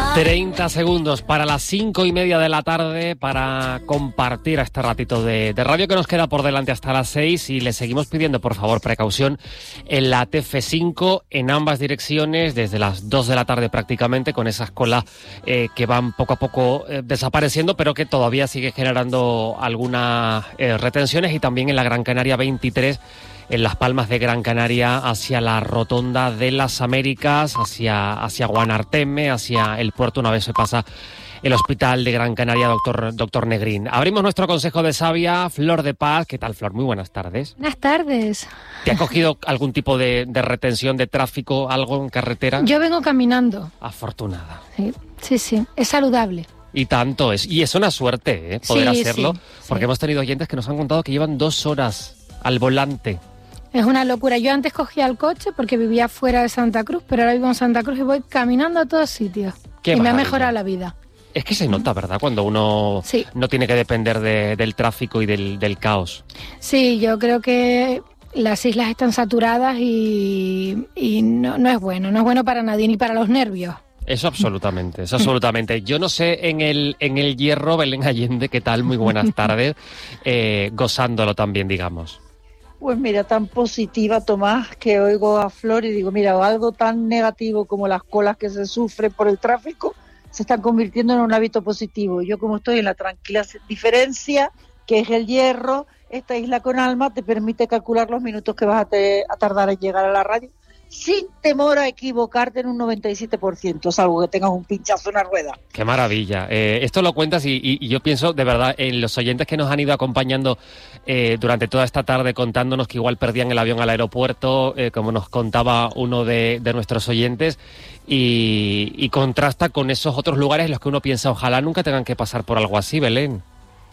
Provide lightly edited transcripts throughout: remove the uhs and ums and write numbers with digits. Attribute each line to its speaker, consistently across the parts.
Speaker 1: 30 segundos para las 5:30 de la tarde para compartir este ratito de radio que nos queda por delante hasta las 6, y le seguimos pidiendo, por favor, precaución en la TF5 en ambas direcciones desde las 2 de la tarde prácticamente, con esas colas que van poco a poco desapareciendo, pero que todavía sigue generando algunas retenciones, y también en la Gran Canaria 23 en Las Palmas de Gran Canaria hacia la Rotonda de las Américas, hacia Guanarteme, hacia el puerto, una vez se pasa el Hospital de Gran Canaria, doctor Negrín. Abrimos nuestro consejo de Savia. Flor de Paz. ¿Qué tal, Flor? Muy buenas tardes.
Speaker 2: Buenas tardes.
Speaker 1: ¿Te ha cogido algún tipo de retención de tráfico, algo en carretera?
Speaker 2: Yo vengo caminando.
Speaker 1: Afortunada.
Speaker 2: Sí. Es saludable.
Speaker 1: Y tanto es. Y es una suerte, poder hacerlo, porque hemos tenido oyentes que nos han contado que llevan 2 horas al volante.
Speaker 2: Es una locura. Yo antes cogía el coche porque vivía fuera de Santa Cruz, pero ahora vivo en Santa Cruz y voy caminando a todos sitios.
Speaker 1: Qué
Speaker 2: y
Speaker 1: maravilla.
Speaker 2: Me ha mejorado la vida.
Speaker 1: Es que se nota, ¿verdad?, cuando uno no tiene que depender del tráfico y del caos. Sí,
Speaker 2: yo creo que las islas están saturadas y no es bueno. No es bueno para nadie, ni para los nervios.
Speaker 1: Eso absolutamente. Yo no sé en el Hierro, Belén Allende, ¿qué tal? Muy buenas tardes. Gozándolo también, digamos.
Speaker 3: Pues mira, tan positiva, Tomás, que oigo a Flor y digo, mira, algo tan negativo como las colas que se sufren por el tráfico se están convirtiendo en un hábito positivo. Yo, como estoy en la tranquila diferencia, que es el Hierro, esta isla con alma te permite calcular los minutos que vas a tardar en llegar a la radio, sin temor a equivocarte en un 97%, salvo que tengas un pinchazo en la rueda.
Speaker 1: ¡Qué maravilla! Esto lo cuentas y yo pienso, de verdad, en los oyentes que nos han ido acompañando durante toda esta tarde, contándonos que igual perdían el avión al aeropuerto, como nos contaba uno de nuestros oyentes, y contrasta con esos otros lugares en los que uno piensa, ojalá nunca tengan que pasar por algo así, Belén.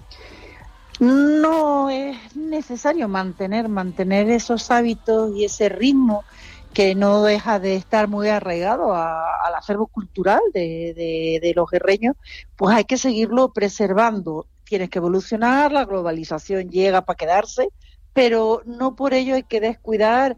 Speaker 3: No es necesario mantener esos hábitos y ese ritmo que no deja de estar muy arraigado al acervo cultural de los guerreños, pues hay que seguirlo preservando. Tienes que evolucionar, la globalización llega para quedarse, pero no por ello hay que descuidar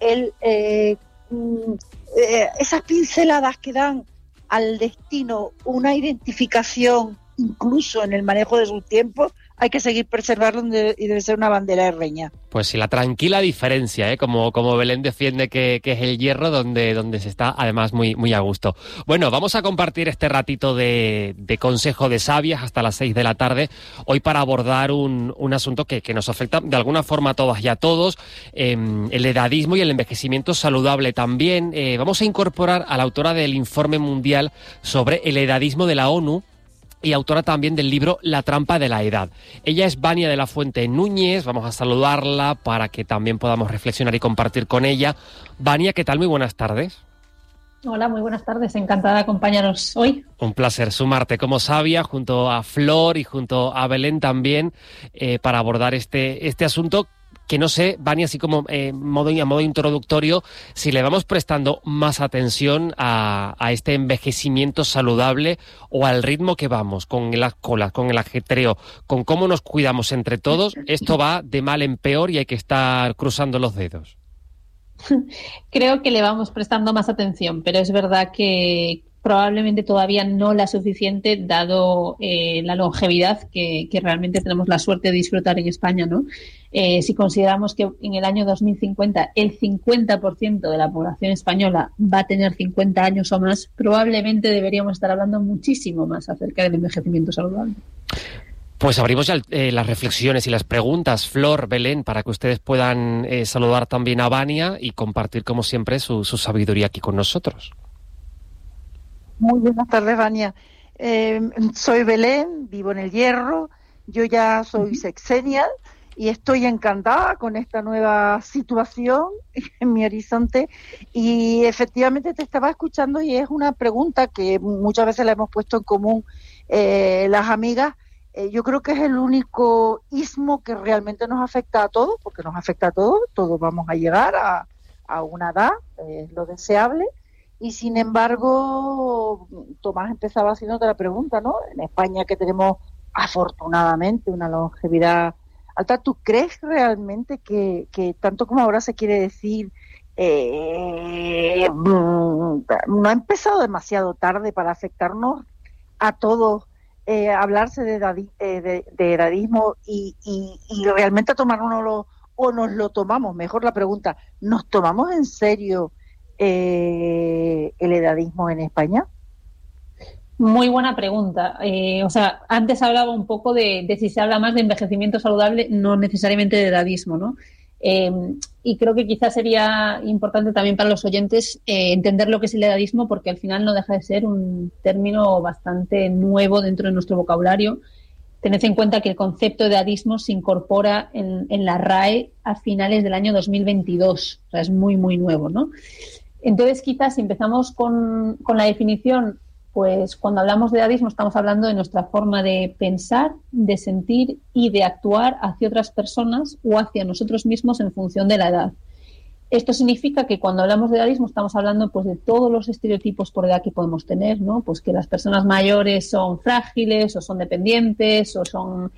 Speaker 3: esas pinceladas que dan al destino una identificación, incluso en el manejo de sus tiempos. Hay que seguir preservarlo y debe ser una bandera de reña.
Speaker 1: Pues sí, la tranquila diferencia, como Belén defiende que es el Hierro, donde se está además muy, muy a gusto. Bueno, vamos a compartir este ratito de consejo de sabias hasta las 6 de la tarde, hoy para abordar un asunto que nos afecta de alguna forma a todas y a todos, el edadismo y el envejecimiento saludable también. Vamos a incorporar a la autora del informe mundial sobre el edadismo de la ONU, y autora también del libro La trampa de la edad. Ella es Vania de la Fuente Núñez. Vamos a saludarla para que también podamos reflexionar y compartir con ella. Vania, ¿qué tal? Muy buenas tardes.
Speaker 4: Hola, muy buenas tardes. Encantada de acompañaros hoy.
Speaker 1: Un placer sumarte como sabia junto a Flor y junto a Belén también para abordar este asunto que no sé, Vania, así como a modo introductorio, si le vamos prestando más atención a este envejecimiento saludable o al ritmo que vamos, con las colas, con el ajetreo, con cómo nos cuidamos entre todos, esto va de mal en peor y hay que estar cruzando los dedos.
Speaker 4: Creo que le vamos prestando más atención, pero es verdad que probablemente todavía no la suficiente, dado la longevidad que realmente tenemos la suerte de disfrutar en España, ¿no? Si consideramos que en el año 2050 el 50% de la población española va a tener 50 años o más, probablemente deberíamos estar hablando muchísimo más acerca del envejecimiento saludable.
Speaker 1: Pues abrimos ya las reflexiones y las preguntas, Flor, Belén, para que ustedes puedan saludar también a Vania y compartir, como siempre, su sabiduría aquí con nosotros.
Speaker 3: Muy buenas tardes, Vania. Soy Belén, vivo en el Hierro, yo ya soy sexennial y estoy encantada con esta nueva situación en mi horizonte, y efectivamente te estaba escuchando y es una pregunta que muchas veces la hemos puesto en común las amigas. Yo creo que es el único ismo que realmente nos afecta a todos, porque nos afecta a todos vamos a llegar a una edad, es lo deseable. Y sin embargo, Tomás empezaba haciéndote la pregunta, ¿no? En España, que tenemos afortunadamente una longevidad alta, ¿tú crees realmente que tanto como ahora se quiere decir, no ha empezado demasiado tarde para afectarnos a todos, hablarse de edadismo y realmente tomárnoslo, o nos lo tomamos, mejor la pregunta, ¿nos tomamos en serio el edadismo en España?
Speaker 4: Muy buena pregunta. Antes hablaba un poco de si se habla más de envejecimiento saludable, no necesariamente de edadismo, ¿no? Y creo que quizás sería importante también para los oyentes entender lo que es el edadismo, porque al final no deja de ser un término bastante nuevo dentro de nuestro vocabulario. Tened en cuenta que el concepto de edadismo se incorpora en la RAE a finales del año 2022, o sea, es muy, muy nuevo, ¿no? Entonces, quizás si empezamos con la definición, pues cuando hablamos de edadismo estamos hablando de nuestra forma de pensar, de sentir y de actuar hacia otras personas o hacia nosotros mismos en función de la edad. Esto significa que cuando hablamos de edadismo estamos hablando pues de todos los estereotipos por edad que podemos tener, ¿no? Pues que las personas mayores son frágiles o son dependientes o son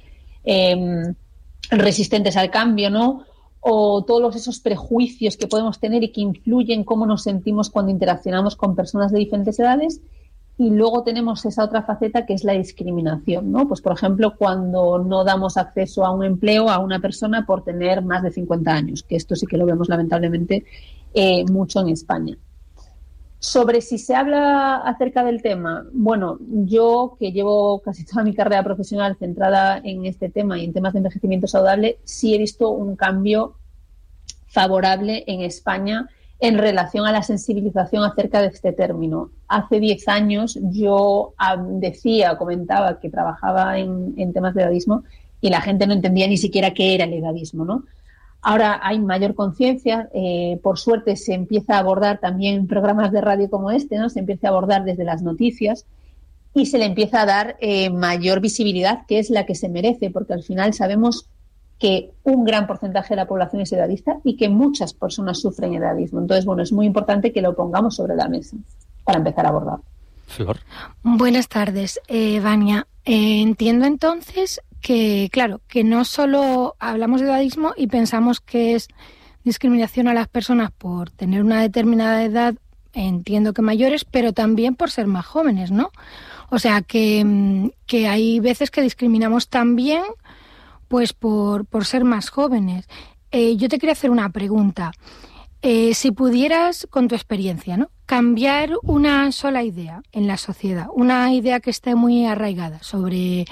Speaker 4: resistentes al cambio, ¿no? O todos esos prejuicios que podemos tener y que influyen en cómo nos sentimos cuando interaccionamos con personas de diferentes edades. Y luego tenemos esa otra faceta que es la discriminación, ¿no? Pues, por ejemplo, cuando no damos acceso a un empleo a una persona por tener más de 50 años, que esto sí que lo vemos lamentablemente mucho en España. Sobre si se habla acerca del tema, bueno, yo que llevo casi toda mi carrera profesional centrada en este tema y en temas de envejecimiento saludable, sí he visto un cambio favorable en España en relación a la sensibilización acerca de este término. Hace 10 años yo comentaba que trabajaba en temas de edadismo y la gente no entendía ni siquiera qué era el edadismo, ¿no? Ahora hay mayor conciencia, por suerte se empieza a abordar también en programas de radio como este, ¿no? Se empieza a abordar desde las noticias y se le empieza a dar mayor visibilidad, que es la que se merece, porque al final sabemos que un gran porcentaje de la población es edadista y que muchas personas sufren edadismo. Entonces, bueno, es muy importante que lo pongamos sobre la mesa para empezar a abordar.
Speaker 1: Flor.
Speaker 2: Buenas tardes, Vania. Entiendo entonces que, claro, que no solo hablamos de edadismo y pensamos que es discriminación a las personas por tener una determinada edad, entiendo que mayores, pero también por ser más jóvenes, ¿no? O sea, que hay veces que discriminamos también pues por ser más jóvenes. Yo te quería hacer una pregunta. Si pudieras, con tu experiencia, ¿no?, cambiar una sola idea en la sociedad, una idea que esté muy arraigada sobre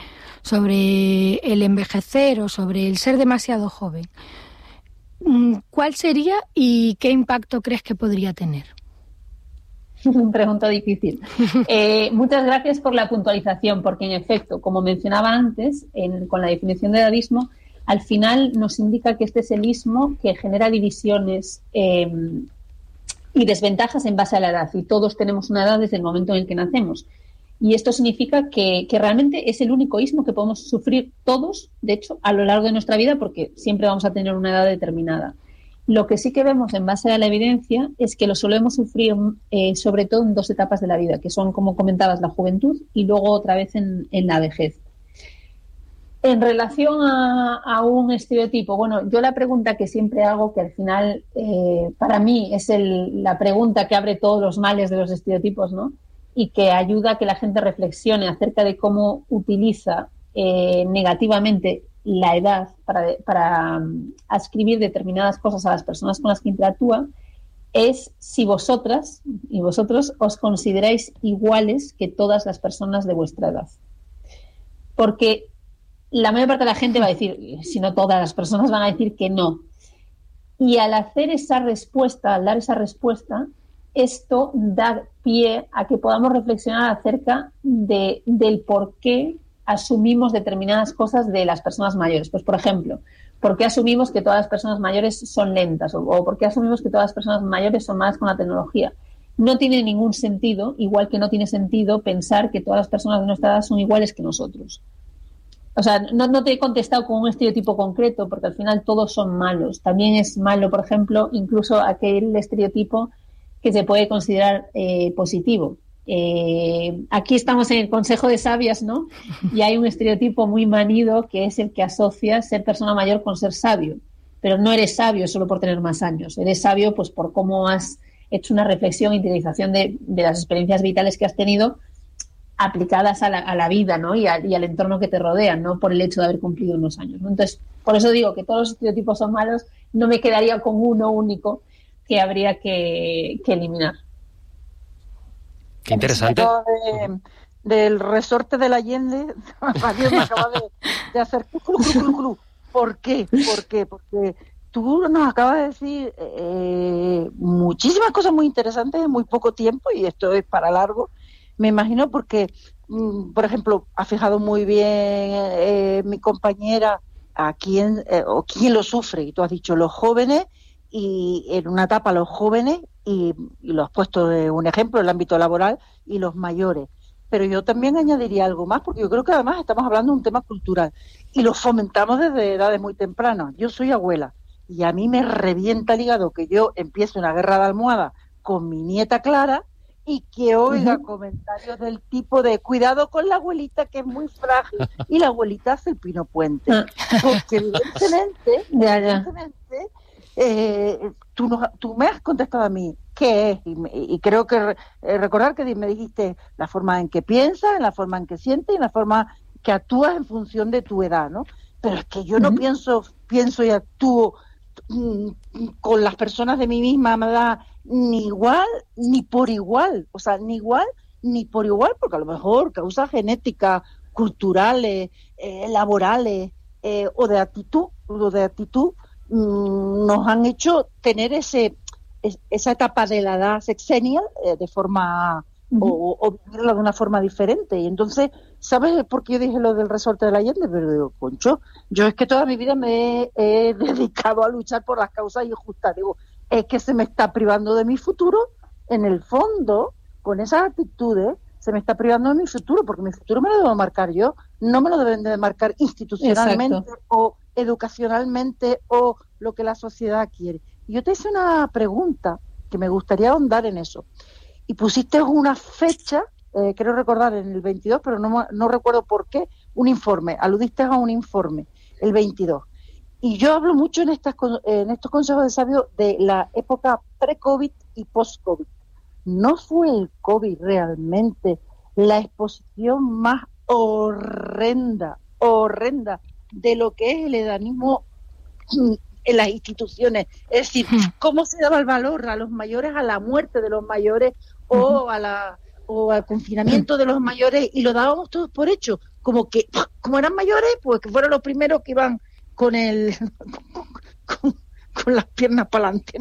Speaker 2: el envejecer o sobre el ser demasiado joven, ¿cuál sería y qué impacto crees que podría tener?
Speaker 4: Pregunta difícil. Muchas gracias por la puntualización, porque en efecto, como mencionaba antes, con la definición de edadismo, al final nos indica que este es el ismo que genera divisiones y desventajas en base a la edad, y todos tenemos una edad desde el momento en el que nacemos. Y esto significa que realmente es el único ismo que podemos sufrir todos, de hecho, a lo largo de nuestra vida, porque siempre vamos a tener una edad determinada. Lo que sí que vemos en base a la evidencia es que lo solemos sufrir sobre todo en 2 etapas de la vida, que son, como comentabas, la juventud y luego otra vez en la vejez. En relación a un estereotipo, bueno, yo la pregunta que siempre hago, que al final para mí es la pregunta que abre todos los males de los estereotipos, ¿no?, y que ayuda a que la gente reflexione acerca de cómo utiliza negativamente la edad para ascribir determinadas cosas a las personas con las que interactúa, es si vosotras y vosotros os consideráis iguales que todas las personas de vuestra edad. Porque la mayor parte de la gente va a decir, si no todas las personas van a decir que no. Y al hacer esa respuesta, al dar esa respuesta, esto da pie a que podamos reflexionar acerca del por qué asumimos determinadas cosas de las personas mayores. Pues, por ejemplo, ¿por qué asumimos que todas las personas mayores son lentas? O ¿por qué asumimos que todas las personas mayores son malas con la tecnología? No tiene ningún sentido, igual que no tiene sentido pensar que todas las personas de nuestra edad son iguales que nosotros. O sea, no te he contestado con un estereotipo concreto, porque al final todos son malos. También es malo, por ejemplo, incluso aquel estereotipo que se puede considerar positivo. Aquí estamos en el Consejo de Sabias, ¿no? Y hay un estereotipo muy manido que es el que asocia ser persona mayor con ser sabio. pero no eres sabio solo por tener más años, eres sabio pues por cómo has hecho una reflexión, interiorización de las experiencias vitales que has tenido aplicadas a la vida, ¿no? y al entorno que te rodea, no por el hecho de haber cumplido unos años, ¿no? Entonces, por eso digo que todos los estereotipos son malos, no me quedaría con uno único que habría que eliminar.
Speaker 1: Qué interesante.
Speaker 3: Del resorte del Allende, me acaba de hacer clu. ¿Por qué? Porque tú nos acabas de decir muchísimas cosas muy interesantes en muy poco tiempo, y esto es para largo, me imagino, porque, por ejemplo, ha fijado muy bien mi compañera a quién lo sufre, y tú has dicho los jóvenes, y en una etapa los jóvenes, y lo has puesto de un ejemplo en el ámbito laboral, y los mayores. Pero yo también añadiría algo más, porque yo creo que además estamos hablando de un tema cultural y lo fomentamos desde edades muy tempranas. Yo soy abuela y a mí me revienta el hígado que yo empiece una guerra de almohada con mi nieta Clara y que oiga comentarios del tipo de cuidado con la abuelita que es muy frágil, y la abuelita hace el pino puente. Porque evidentemente tú me has contestado a mí qué es, y creo que recordar que me dijiste la forma en que piensas, en la forma en que sientes y en la forma que actúas en función de tu edad, ¿no? Pero es que yo no pienso y actúo con las personas de mi misma edad ni igual ni por igual, o sea, ni igual ni por igual, porque a lo mejor causas genéticas, culturales, laborales o de actitud nos han hecho tener esa etapa de la edad sexennial de forma o vivirla de una forma diferente. Y entonces, ¿sabes por qué yo dije lo del resorte del Allende? Pero digo, concho, yo es que toda mi vida me he dedicado a luchar por las causas injustas. Digo, es que se me está privando de mi futuro, en el fondo, con esas actitudes, se me está privando de mi futuro, porque mi futuro me lo debo marcar yo, no me lo deben de marcar institucionalmente. Exacto. O educacionalmente o lo que la sociedad quiere. Y yo te hice una pregunta que me gustaría ahondar en eso. Y pusiste una fecha, quiero recordar en el 22, pero no recuerdo por qué, un informe, aludiste a un informe, el 22. Y yo hablo mucho en estos consejos de sabios de la época pre-COVID y post-COVID. ¿No fue el COVID realmente la exposición más horrenda de lo que es el hedonismo en las instituciones? Es decir, cómo se daba el valor a los mayores, a la muerte de los mayores o al confinamiento de los mayores, y lo dábamos todos por hecho, como eran mayores, pues que fueron los primeros que iban con las piernas para adelante,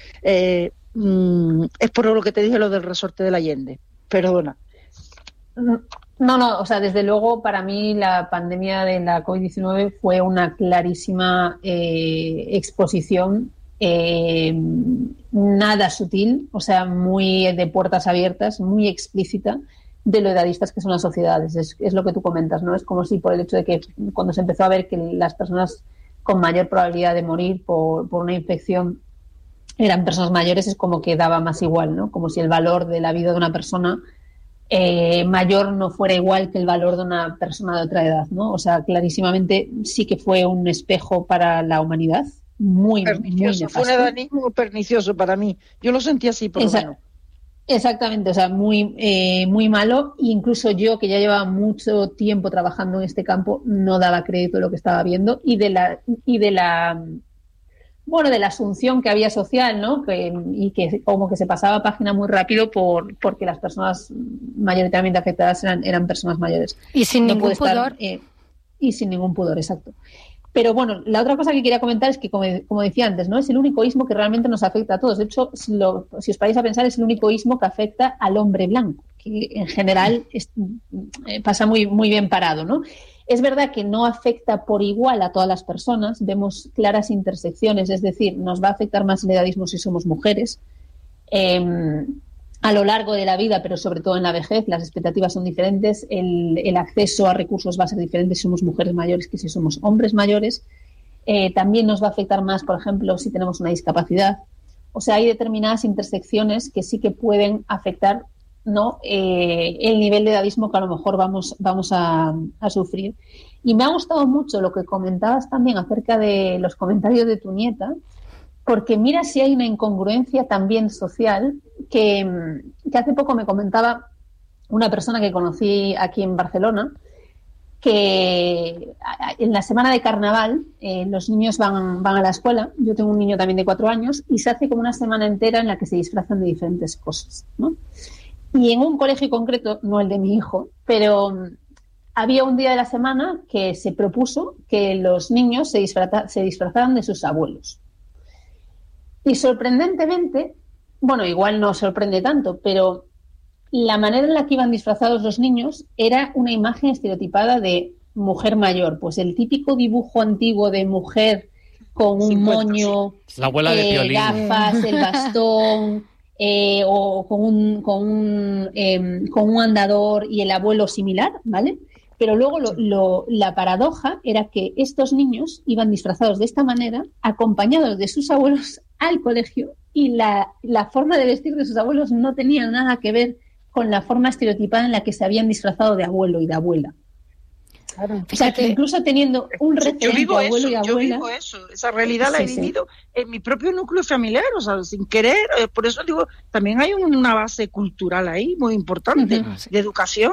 Speaker 3: ¿no? Es por lo que te dije lo del resorte del Allende, perdona.
Speaker 4: No, o sea, desde luego para mí la pandemia de la COVID-19 fue una clarísima exposición, nada sutil, o sea, muy de puertas abiertas, muy explícita, de lo edadistas que son las sociedades. Es lo que tú comentas, ¿no? Es como si por el hecho de que cuando se empezó a ver que las personas con mayor probabilidad de morir por una infección eran personas mayores, es como que daba más igual, ¿no? Como si el valor de la vida de una persona mayor no fuera igual que el valor de una persona de otra edad, ¿no? O sea, clarísimamente sí que fue un espejo para la humanidad, muy nefasto.
Speaker 3: Fue un hedonismo pernicioso para mí. Yo lo sentí así, por lo menos.
Speaker 4: Exactamente, o sea, muy malo. Incluso yo, que ya llevaba mucho tiempo trabajando en este campo, no daba crédito a lo que estaba viendo y de la asunción que había social, ¿no? Y que como que se pasaba página muy rápido porque las personas mayoritariamente afectadas eran personas mayores.
Speaker 2: Y sin ningún pudor.
Speaker 4: Y sin ningún pudor, exacto. Pero bueno, la otra cosa que quería comentar es que, como decía antes, ¿no? Es el único ismo que realmente nos afecta a todos. De hecho, si os paráis a pensar, es el único ismo que afecta al hombre blanco, que en general pasa muy, muy bien parado, ¿no? Es verdad que no afecta por igual a todas las personas, vemos claras intersecciones, es decir, nos va a afectar más el edadismo si somos mujeres. A lo largo de la vida, pero sobre todo en la vejez, las expectativas son diferentes, el acceso a recursos va a ser diferente si somos mujeres mayores que si somos hombres mayores. También nos va a afectar más, por ejemplo, si tenemos una discapacidad. O sea, hay determinadas intersecciones que sí que pueden afectar, ¿no? El nivel de edadismo que a lo mejor vamos a sufrir. Y me ha gustado mucho lo que comentabas también acerca de los comentarios de tu nieta, porque mira si hay una incongruencia también social que hace poco me comentaba una persona que conocí aquí en Barcelona, que en la semana de carnaval los niños van a la escuela. Yo tengo un niño también de 4 años y se hace como una semana entera en la que se disfrazan de diferentes cosas, ¿no? Y en un colegio concreto, no el de mi hijo, pero había un día de la semana que se propuso que los niños se disfrazaran de sus abuelos. Y sorprendentemente, bueno, igual no sorprende tanto, pero la manera en la que iban disfrazados los niños era una imagen estereotipada de mujer mayor. Pues el típico dibujo antiguo de mujer con un moño,
Speaker 1: la abuela de Piolín,
Speaker 4: gafas, el bastón... o con un andador y el abuelo similar, ¿vale? Pero luego la paradoja era que estos niños iban disfrazados de esta manera, acompañados de sus abuelos al colegio, y la forma de vestir de sus abuelos no tenía nada que ver con la forma estereotipada en la que se habían disfrazado de abuelo y de abuela. Claro. O sea, que incluso teniendo un referente abuelo y abuela...
Speaker 3: Yo vivo eso, esa realidad la he vivido en mi propio núcleo familiar, o sea, sin querer. Por eso digo, también hay una base cultural ahí muy importante, de educación.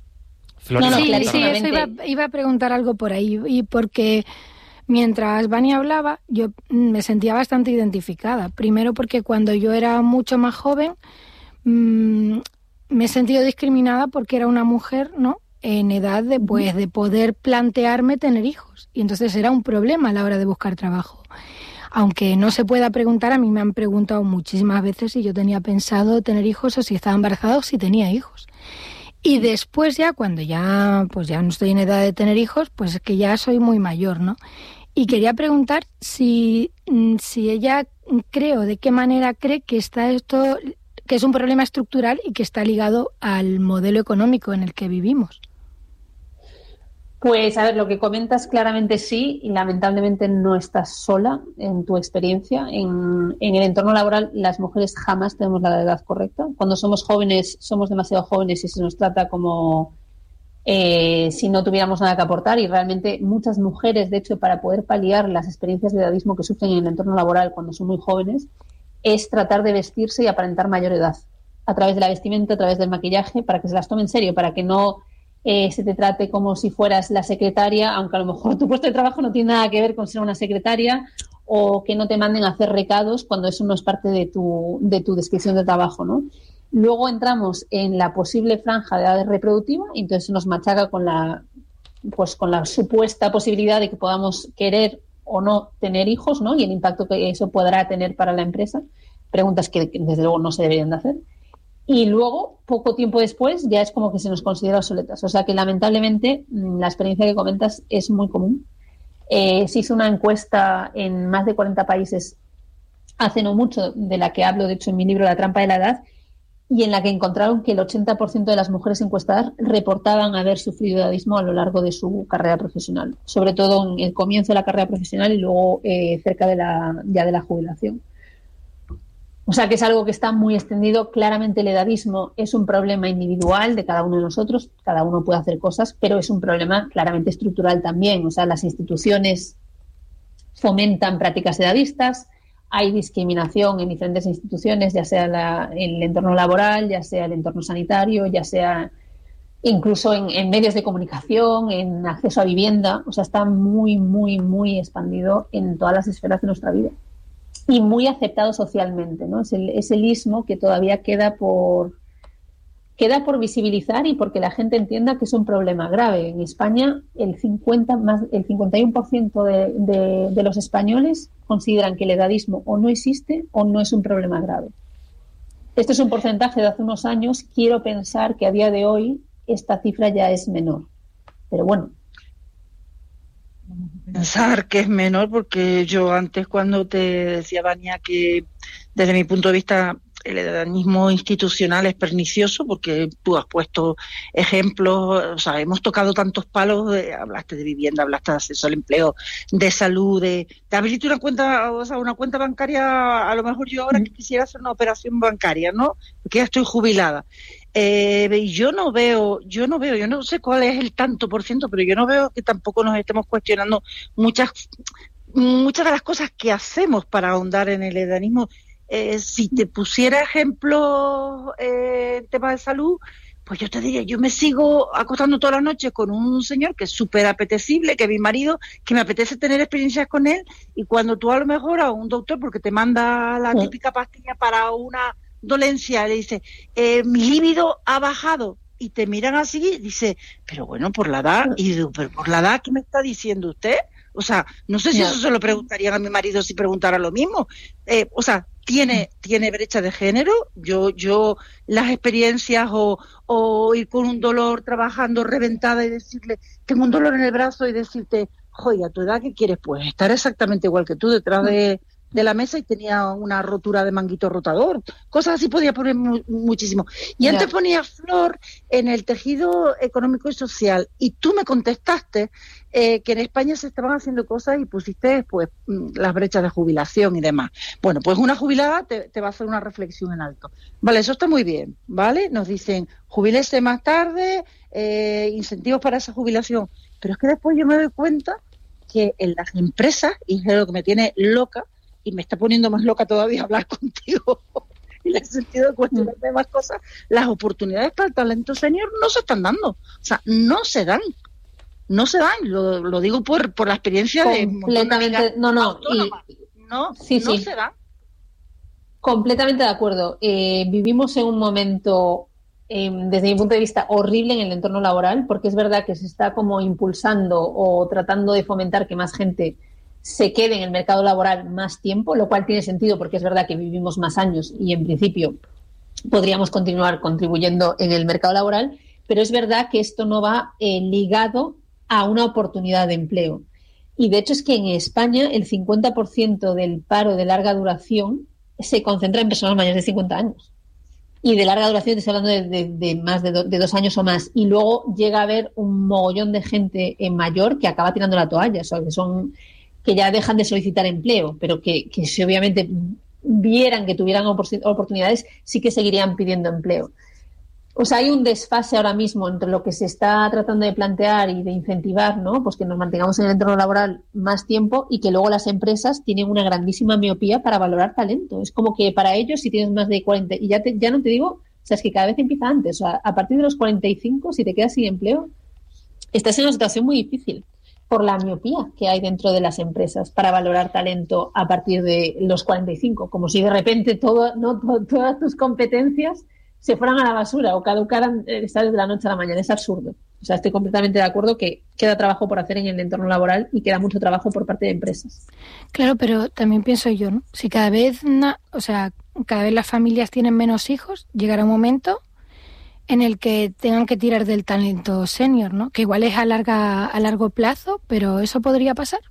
Speaker 2: Sí, eso iba a preguntar algo por ahí, y porque mientras Vania hablaba, yo me sentía bastante identificada. Primero porque cuando yo era mucho más joven, me he sentido discriminada porque era una mujer, ¿no?, en edad de poder plantearme tener hijos. Y entonces era un problema a la hora de buscar trabajo. Aunque no se pueda preguntar, a mí me han preguntado muchísimas veces si yo tenía pensado tener hijos o si estaba embarazada o si tenía hijos. Y después ya, cuando ya no estoy en edad de tener hijos, pues es que ya soy muy mayor, ¿no? Y quería preguntar si ella de qué manera cree que está esto, que es un problema estructural y que está ligado al modelo económico en el que vivimos.
Speaker 4: Pues a ver, lo que comentas claramente sí, y lamentablemente no estás sola en tu experiencia. En el entorno laboral las mujeres jamás tenemos la edad correcta. Cuando somos jóvenes, somos demasiado jóvenes y se nos trata como si no tuviéramos nada que aportar, y realmente muchas mujeres, de hecho, para poder paliar las experiencias de edadismo que sufren en el entorno laboral cuando son muy jóvenes, es tratar de vestirse y aparentar mayor edad a través de la vestimenta, a través del maquillaje, para que se las tome en serio, para que no se te trate como si fueras la secretaria, aunque a lo mejor tu puesto de trabajo no tiene nada que ver con ser una secretaria, o que no te manden a hacer recados cuando eso no es parte de tu descripción de trabajo, ¿no? Luego entramos en la posible franja de edad reproductiva y entonces se nos machaca con la supuesta posibilidad de que podamos querer o no tener hijos, ¿no? Y el impacto que eso podrá tener para la empresa. Preguntas que desde luego no se deberían de hacer. Y luego, poco tiempo después, ya es como que se nos considera obsoletas. O sea que, lamentablemente, la experiencia que comentas es muy común. Se hizo una encuesta en más de 40 países hace no mucho, de la que hablo, de hecho, en mi libro La trampa de la edad, y en la que encontraron que el 80% de las mujeres encuestadas reportaban haber sufrido edadismo a lo largo de su carrera profesional. Sobre todo en el comienzo de la carrera profesional y luego cerca de la jubilación. O sea que es algo que está muy extendido. Claramente el edadismo es un problema individual de cada uno de nosotros, cada uno puede hacer cosas, pero es un problema claramente estructural también. O sea, las instituciones fomentan prácticas edadistas, hay discriminación en diferentes instituciones, ya sea el entorno laboral, ya sea el entorno sanitario, ya sea incluso en medios de comunicación, en acceso a vivienda. O sea, está muy, muy, muy expandido en todas las esferas de nuestra vida. Y muy aceptado socialmente, ¿no? Es el ismo que todavía queda por visibilizar y porque la gente entienda que es un problema grave. En España, el 51% de los españoles consideran que el edadismo o no existe o no es un problema grave. Este es un porcentaje de hace unos años. Quiero pensar que a día de hoy esta cifra ya es menor. Pero bueno.
Speaker 3: Pensar que es menor, porque yo antes, cuando te decía, Vania, que desde mi punto de vista el edanismo institucional es pernicioso, porque tú has puesto ejemplos, o sea, hemos tocado tantos palos, hablaste de vivienda, hablaste de acceso al empleo, de salud, de abrirte una cuenta, o sea, una cuenta bancaria. A lo mejor yo ahora que quisiera hacer una operación bancaria, ¿no? Porque ya estoy jubilada. Yo no sé cuál es el tanto por ciento, pero yo no veo que tampoco nos estemos cuestionando muchas de las cosas que hacemos para ahondar en el edanismo. Si te pusiera ejemplos en tema de salud, pues yo te diría, yo me sigo acostando todas las noches con un señor que es súper apetecible, que es mi marido, que me apetece tener experiencias con él, y cuando tú a lo mejor a un doctor, porque te manda la típica pastilla para una dolencia, le dice, mi líbido ha bajado, y te miran así, dice, pero bueno, por la edad, y digo, pero por la edad, ¿qué me está diciendo usted? O sea, no sé si eso se lo preguntarían a mi marido si preguntara lo mismo. O sea, tiene brecha de género. Yo las experiencias o ir con un dolor trabajando reventada y decirle, tengo un dolor en el brazo, y decirte, oye, ¿a tu edad qué quieres? Pues estar exactamente igual que tú detrás de la mesa, y tenía una rotura de manguito rotador. Cosas así podía poner muchísimo. Y antes ponía flor en el tejido económico y social, y tú me contestaste que en España se estaban haciendo cosas, y pusiste pues las brechas de jubilación y demás. Bueno, pues una jubilada te va a hacer una reflexión en alto. Vale, eso está muy bien, ¿vale? Nos dicen, jubílese más tarde, incentivos para esa jubilación. Pero es que después yo me doy cuenta que en las empresas, y es lo que me tiene loca, y me está poniendo más loca todavía hablar contigo en el sentido de cuestionarme más cosas, las oportunidades para el talento senior no se están dando. O sea, no se dan. Lo digo por la experiencia de
Speaker 4: completamente,
Speaker 3: se dan.
Speaker 4: Completamente de acuerdo. Vivimos en un momento, desde mi punto de vista, horrible en el entorno laboral, porque es verdad que se está como impulsando o tratando de fomentar que más gente se quede en el mercado laboral más tiempo, lo cual tiene sentido porque es verdad que vivimos más años y en principio podríamos continuar contribuyendo en el mercado laboral, pero es verdad que esto no va ligado a una oportunidad de empleo. Y de hecho es que en España el 50% del paro de larga duración se concentra en personas mayores de 50 años. Y de larga duración te estoy hablando de más de 2 años o más. Y luego llega a haber un mogollón de gente mayor que acaba tirando la toalla, o sea, que ya dejan de solicitar empleo, pero que si obviamente vieran que tuvieran oportunidades, sí que seguirían pidiendo empleo. O sea, hay un desfase ahora mismo entre lo que se está tratando de plantear y de incentivar, ¿no? Pues que nos mantengamos en el entorno laboral más tiempo, y que luego las empresas tienen una grandísima miopía para valorar talento. Es como que para ellos, si tienes más de 40, y ya no te digo, o sea, es que cada vez empieza antes. O sea, a partir de los 45, si te quedas sin empleo, estás en una situación muy difícil por la miopía que hay dentro de las empresas para valorar talento a partir de los 45, como si de repente todas tus competencias se fueran a la basura o caducaran desde la noche a la mañana. Es absurdo. O sea, estoy completamente de acuerdo que queda trabajo por hacer en el entorno laboral y queda mucho trabajo por parte de empresas.
Speaker 2: Claro, pero también pienso yo, ¿no? Si cada vez las familias tienen menos hijos, llegará un momento en el que tengan que tirar del talento senior, ¿no? Que igual es a largo plazo, pero ¿eso podría pasar?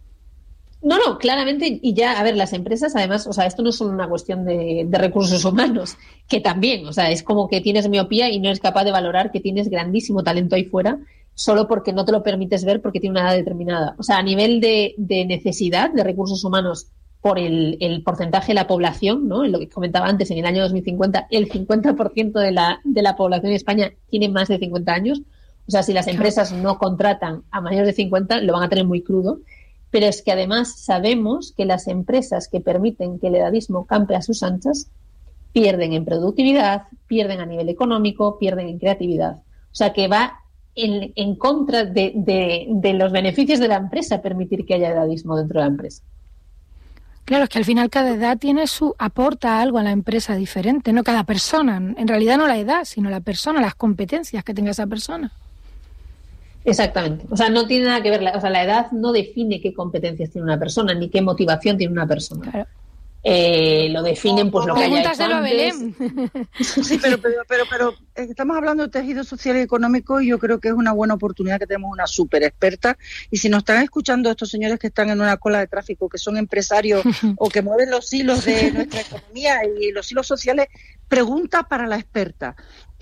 Speaker 4: No, claramente, y ya, a ver, las empresas, además, o sea, esto no es solo una cuestión de recursos humanos, que también, o sea, es como que tienes miopía y no eres capaz de valorar que tienes grandísimo talento ahí fuera, solo porque no te lo permites ver porque tiene una edad determinada. O sea, a nivel de necesidad de recursos humanos por el porcentaje de la población, ¿no? En lo que comentaba antes, en el año 2050, el 50% de la población de España tiene más de 50 años. O sea, si las empresas no contratan a mayores de 50, lo van a tener muy crudo. Pero es que además sabemos que las empresas que permiten que el edadismo campe a sus anchas pierden en productividad, pierden a nivel económico, pierden en creatividad. O sea, que va en contra de los beneficios de la empresa permitir que haya edadismo dentro de la empresa.
Speaker 2: Claro, es que al final cada edad aporta algo a la empresa diferente, no cada persona. En realidad no la edad, sino la persona, las competencias que tenga esa persona.
Speaker 4: Exactamente. O sea, no tiene nada que ver, la edad no define qué competencias tiene una persona, ni qué motivación tiene una persona. Claro. Lo definen pues lo que haya hecho antes.
Speaker 2: Belén.
Speaker 3: Sí, estamos hablando de tejido social y económico y yo creo que es una buena oportunidad que tenemos una súper experta. Y si nos están escuchando estos señores que están en una cola de tráfico, que son empresarios o que mueven los hilos de nuestra economía y los hilos sociales, pregunta para la experta.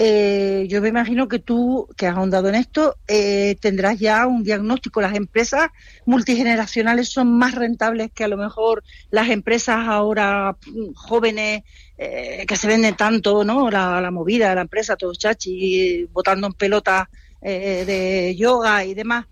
Speaker 3: Yo me imagino que tú, que has ahondado en esto, tendrás ya un diagnóstico. Las empresas multigeneracionales son más rentables que a lo mejor las empresas ahora jóvenes que se venden tanto, ¿no? La movida de la empresa, todos chachi, botando en pelotas de yoga y demás.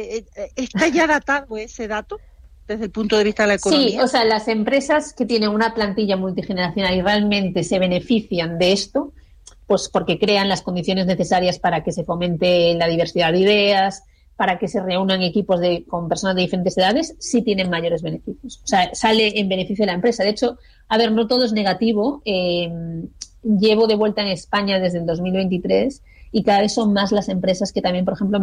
Speaker 3: ¿Está ya datado ese dato desde el punto de vista de la economía?
Speaker 4: Sí, o sea, las empresas que tienen una plantilla multigeneracional y realmente se benefician de esto, pues porque crean las condiciones necesarias para que se fomente la diversidad de ideas, para que se reúnan equipos con personas de diferentes edades, sí tienen mayores beneficios. O sea, sale en beneficio de la empresa. De hecho, a ver, no todo es negativo. Llevo de vuelta en España desde el 2023 y cada vez son más las empresas que también, por ejemplo,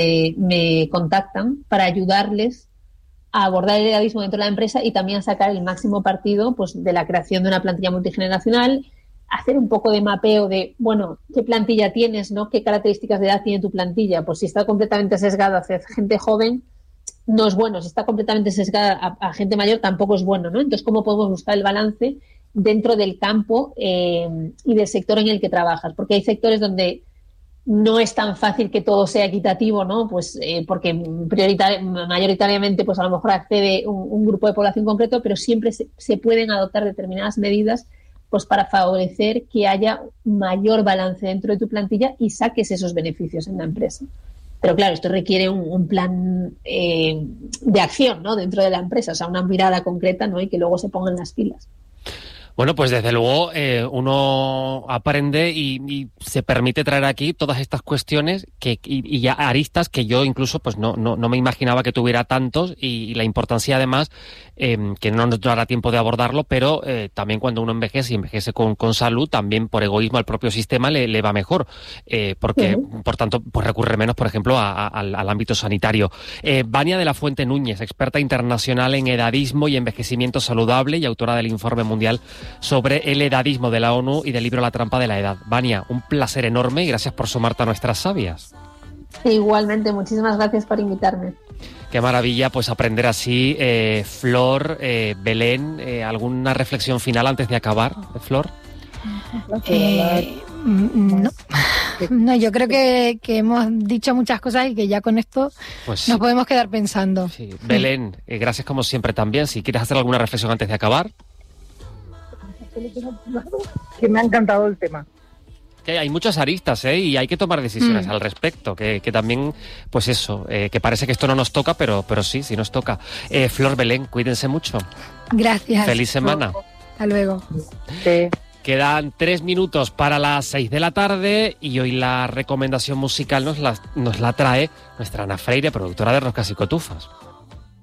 Speaker 4: me contactan para ayudarles a abordar el edadismo dentro de la empresa y también a sacar el máximo partido, pues, de la creación de una plantilla multigeneracional, hacer un poco de mapeo de, bueno, qué plantilla tienes, ¿no? ¿Qué características de edad tiene tu plantilla? Pues si está completamente sesgada hacia gente joven, no es bueno. Si está completamente sesgada a gente mayor, tampoco es bueno, ¿no? Entonces, ¿cómo podemos buscar el balance dentro del campo y del sector en el que trabajas? Porque hay sectores donde no es tan fácil que todo sea equitativo, ¿no? Pues porque mayoritariamente, pues a lo mejor accede un grupo de población concreto, pero siempre se pueden adoptar determinadas medidas pues para favorecer que haya mayor balance dentro de tu plantilla y saques esos beneficios en la empresa. Pero claro, esto requiere un plan de acción, ¿no? Dentro de la empresa, o sea, una mirada concreta, ¿no? Y que luego se pongan las pilas.
Speaker 1: Bueno, pues desde luego uno aprende y se permite traer aquí todas estas cuestiones y ya aristas que yo incluso pues no me imaginaba que tuviera tantos y la importancia además que no nos dará tiempo de abordarlo, pero también cuando uno envejece y envejece con salud, también por egoísmo al propio sistema le va mejor, porque por tanto pues recurre menos, por ejemplo, al ámbito sanitario. Vania de la Fuente Núñez, experta internacional en edadismo y envejecimiento saludable y autora del informe mundial sobre el edadismo de la ONU y del libro La trampa de la edad. Vania, un placer enorme y gracias por sumarte a nuestras sabias.
Speaker 4: Igualmente, muchísimas gracias por invitarme.
Speaker 1: Qué maravilla, pues aprender así. Flor, Belén, ¿alguna reflexión final antes de acabar, Flor?
Speaker 2: No, yo creo que hemos dicho muchas cosas y que ya con esto
Speaker 1: pues
Speaker 2: nos podemos quedar pensando.
Speaker 1: Sí. Belén, gracias como siempre también. Si quieres hacer alguna reflexión antes de acabar.
Speaker 3: Que me ha encantado el tema.
Speaker 1: Que hay muchas aristas, y hay que tomar decisiones al respecto, que también, pues eso, que parece que esto no nos toca, pero sí nos toca. Flor, Belén, cuídense mucho.
Speaker 2: Gracias.
Speaker 1: Feliz semana.
Speaker 2: Hasta luego.
Speaker 3: Sí.
Speaker 1: Quedan 3 minutos para las 6 de la tarde y hoy la recomendación musical nos la trae nuestra Ana Freire, productora de Roscas y Cotufas.